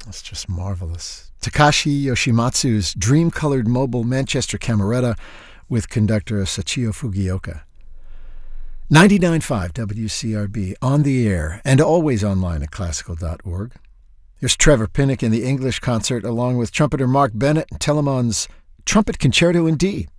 That's just marvelous. Takashi Yoshimatsu's Dream-Colored Mobile Manchester Cameretta with conductor Sachio Fugioka. 99.5 WCRB, on the air and always online at classical.org. Here's Trevor Pinnock in the English concert along with trumpeter Mark Bennett and Telemann's Trumpet Concerto in D.